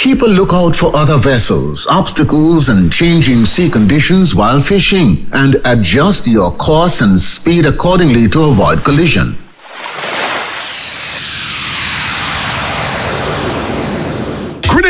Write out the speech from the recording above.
Keep a lookout for other vessels, obstacles, and changing sea conditions while fishing, and adjust your course and speed accordingly to avoid collision.